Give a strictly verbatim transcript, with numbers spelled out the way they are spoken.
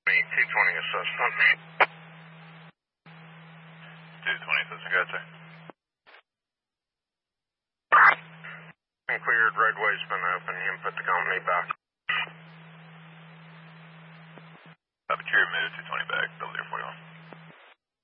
two twenty assessment. two twenty assessment, gotcha. Been cleared, roadway's been open, you can put the company back. Aperture move two twenty back, double zero forty-one.